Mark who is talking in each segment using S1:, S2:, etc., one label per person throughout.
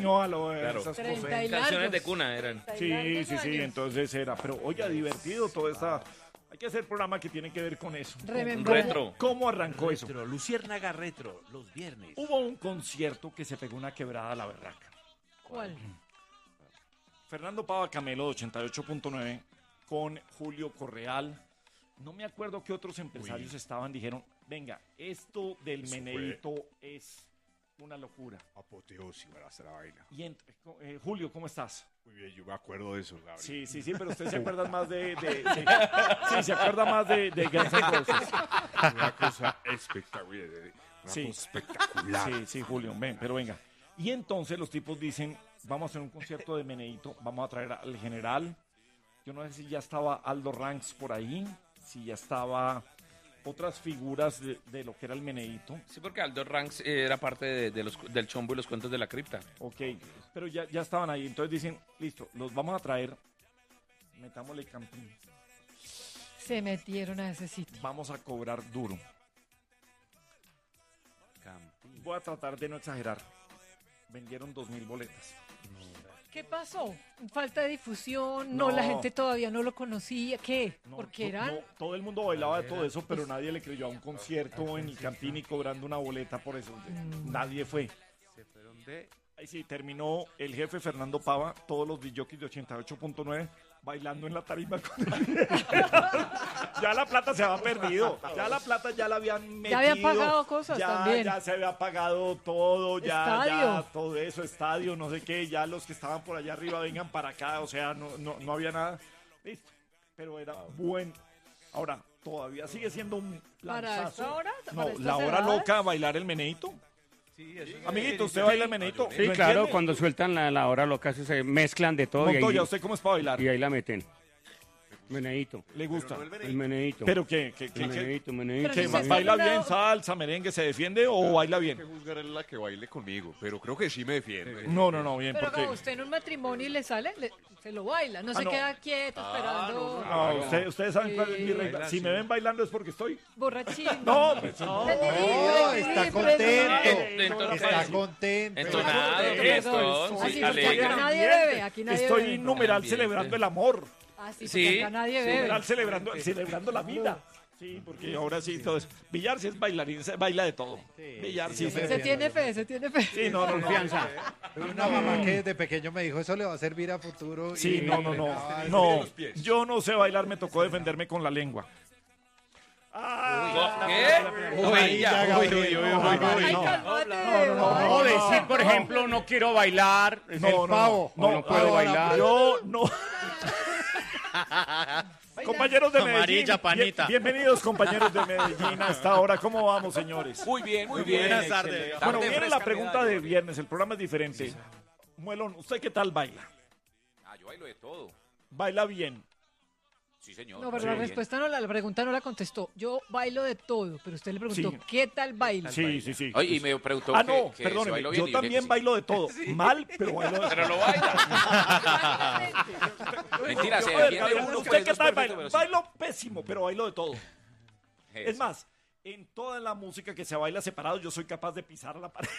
S1: niño a
S2: Claro.
S1: esas
S3: 30
S1: cosas.
S3: y
S2: Canciones
S3: largos.
S2: de cuna eran.
S1: Sí, entonces era, pero oiga, divertido toda esta... Hay que hacer programa que tiene que ver con eso.
S3: Remember.
S2: Retro.
S1: ¿Cómo arrancó eso?
S4: Retro, Luciérnaga Retro, los viernes.
S1: Hubo un concierto que se pegó una quebrada a la berraca.
S3: ¿Cuál?
S1: Fernando Pava Camelo de 88.9 con Julio Correal. No me acuerdo qué otros empresarios estaban, dijeron, venga, esto del
S5: Eso
S1: meneíto es una locura.
S5: Apoteósica era esa vaina.
S1: Y Julio, ¿cómo estás?
S5: Muy bien, yo me acuerdo de eso, Gabriel.
S1: Sí, pero usted se acuerda más sí, se acuerda más de Guns N' Roses.
S5: Una cosa espectacular.
S1: Sí.
S5: Cosa espectacular.
S1: Sí, Julio, ven, pero venga. Y entonces los tipos dicen, vamos a hacer un concierto de meneíto, vamos a traer al general. Yo no sé si ya estaba Aldo Ranks por ahí, si ya estaba otras figuras de lo que era el meneíto.
S2: Sí, porque Aldo Ranks era parte del Chombo y los cuentos de la cripta.
S1: Ok, pero ya estaban ahí. Entonces dicen, listo, los vamos a traer, metámosle campín,
S3: Se metieron a ese sitio.
S1: vamos a cobrar duro. Voy a tratar de no exagerar. Vendieron 2.000 boletas.
S3: ¿Qué pasó? ¿Falta de difusión? No, la
S1: No.
S3: gente todavía no lo conocía. ¿Qué?
S1: No,
S3: Porque eran...
S1: no, todo el mundo bailaba de todo eso, pero nadie le creyó a un concierto en el Campín y cobrando una boleta por eso. Nadie fue.
S4: Se fueron de...
S1: Ahí sí, terminó el jefe Fernando Pava, todos los DJs de 88.9 bailando en la tarima con él. Ya la plata se había perdido. Ya la plata ya la habían metido.
S3: Ya habían pagado cosas
S1: ya,
S3: también.
S1: Ya se había pagado todo, ya
S3: Estadio.
S1: todo eso, estadio, no sé qué. Ya los que estaban por allá arriba vengan para acá. O sea, no había nada. Listo. Pero era buen. Ahora, todavía sigue siendo un
S3: ¿Para
S1: lanzazo.
S3: esta hora?
S1: No,
S3: ¿Para estas
S1: la hora
S3: edades?
S1: loca, bailar el meneíto.
S4: Sí, eso es-
S1: Amiguito, ¿usted baila el meneíto?
S6: Sí,
S1: ¿Lo
S6: claro,
S1: entiende?
S6: cuando sueltan la hora loca se mezclan de todo
S1: Montoya, ¿usted cómo es para bailar?
S6: y ahí la meten. Meneíto,
S1: ¿Le gusta?
S6: el meneíto.
S1: ¿Pero qué?
S6: el meneíto,
S3: Pero
S1: ¿Qué,
S3: si usted
S1: ¿Baila
S3: está
S1: bien
S3: una-
S1: salsa, merengue, se defiende o baila
S5: Que
S1: bien?
S5: juzgar es la que baile conmigo, pero creo que sí me defiende.
S1: No, bien,
S3: Pero
S1: porque...
S3: como usted en un matrimonio y le sale, se lo baila. No se
S1: no.
S3: queda quieto esperando.
S1: No, ustedes saben cuál es mi
S3: Sí.
S1: regla. Si me ven bailando es porque estoy...
S3: Borrachín.
S1: No, pues, no.
S7: No, está contento.
S2: Entonces,
S7: Está contento.
S2: entonado,
S1: Perdón.
S2: fiestón,
S3: Así,
S2: sí,
S3: porque
S2: alegre.
S3: acá nadie bebe, aquí nadie
S1: Estoy
S3: bebe.
S1: en numeral
S2: Ambiente.
S1: celebrando el amor.
S3: Así,
S2: Sí,
S3: porque acá nadie bebe.
S1: Numeral celebrando la vida. Sí, porque ahora sí todo es... Villar sí es bailarín, se baila de todo. Villar sí
S3: Se tiene fe, se tiene fe.
S1: Sí, no.
S6: Confianza.
S7: Una mamá que desde pequeño me dijo, eso le va a servir a futuro.
S1: Sí,
S7: y
S1: no.
S5: los pies.
S1: Yo no sé bailar, me tocó defenderme con la lengua.
S2: ¿Qué? Uy, ya, uy.
S3: Ay, cálmate.
S6: O decir, por ejemplo, no quiero bailar, es el pavo, o no puedo bailar.
S1: Yo no. Compañeros de Medellín.
S8: Amarilla, panita.
S1: Bienvenidos, compañeros de Medellín. A esta hora, ¿cómo vamos, señores?
S2: Muy bien.
S8: Buenas tardes.
S1: Bueno, viene la pregunta de viernes. El programa es diferente. Muelón, ¿usted qué tal baila?
S2: Yo bailo de todo.
S1: ¿Baila bien?
S2: Sí, señor.
S3: No, pero la respuesta no, la pregunta no la contestó. Yo bailo de todo, pero usted le preguntó,
S1: Sí.
S3: ¿qué tal baila?
S1: Sí.
S2: Oye, y me preguntó
S1: No,
S2: que si
S1: perdóneme.
S2: bailo bien,
S1: Yo
S2: y dije
S1: también
S2: que sí.
S1: bailo de todo. Mal, pero bailo de todo.
S2: Pero lo baila. Mentira, se
S1: A ver,
S2: defiende
S1: Gabriel,
S2: uno.
S1: ¿usted
S2: pues,
S1: qué
S2: es
S1: tal
S2: perfecto,
S1: baila?
S2: pero sí.
S1: Bailo pésimo, pero bailo de todo. Es
S2: Eso.
S1: más, en toda la música que se baila separado, yo soy capaz de pisar la pared.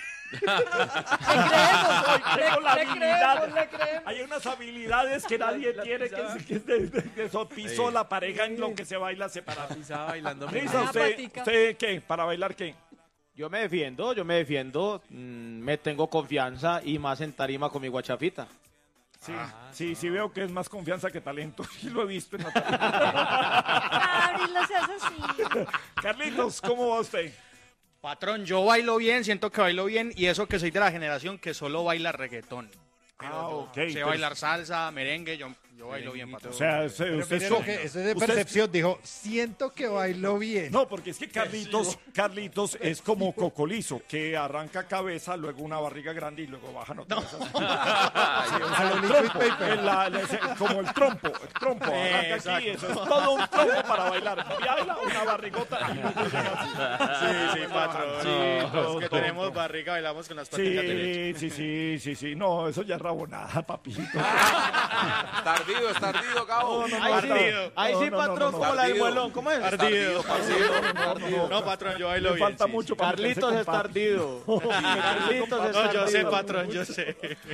S1: Tengo la habilidad.
S3: Le creemos.
S1: Hay unas habilidades que nadie tiene, que es de eso. Piso la pareja en lo que se baila separado.
S4: Estaba bailando.
S1: Lisa,
S3: Ah,
S1: ¿usted,
S3: patica.
S1: ¿usted qué? ¿Para bailar qué?
S8: Yo me defiendo, me tengo confianza y más en tarima con mi guachafita.
S1: Sí, veo que es más confianza que talento. Sí lo he visto en la tele.
S3: Gabriel, no seas así.
S1: Carlitos, ¿cómo va usted?
S8: Patrón, yo bailo bien, siento que bailo bien y eso que soy de la generación que solo baila reggaetón.
S1: Ok.
S8: Sé bailar salsa, merengue, yo bailo bien, patrón.
S1: O sea,
S7: Pero
S1: usted
S7: mire lo que- eso es de
S1: usted-
S7: percepción. Dijo, siento que bailo bien.
S1: No, porque es que Carlitos es como Cocolizo, que arranca cabeza, luego una barriga grande y luego baja otra vez así. Sí, o sea,
S7: A lo
S1: el
S7: liquid
S1: trompo,
S7: paper.
S1: como el trompo, arranca aquí, eso es todo un trompo para bailar. Baila una barrigota y luego llega así.
S8: Sí, patrón. Los que tenemos barriga bailamos con las paticas derechas.
S1: Sí, no, eso ya es rabonada, papito.
S2: Es tardío, Gabo.
S8: Ahí sí,
S1: No,
S8: patrón,
S1: no.
S8: como la del
S2: Tardido.
S8: muelón. ¿Cómo es?
S1: No,
S8: No, patrón, yo bailo
S1: le
S8: bien.
S1: falta
S8: sí,
S1: mucho
S8: sí.
S1: para meterse
S8: Carlitos
S1: con
S8: es
S1: papi.
S8: tardido. Carlitos es
S1: No,
S8: tardido.
S1: yo sé,
S8: patrón, yo sé.